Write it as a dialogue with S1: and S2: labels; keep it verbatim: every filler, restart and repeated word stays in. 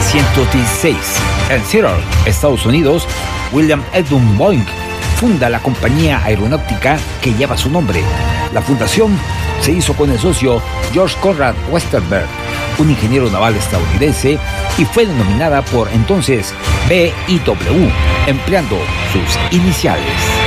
S1: novecientos dieciséis, en Seattle, Estados Unidos, William Edmund Boeing funda la compañía aeronáutica que lleva su nombre. La fundación se hizo con el socio George Conrad Westerberg, un ingeniero naval estadounidense, y fue denominada por entonces B I W, empleando sus iniciales.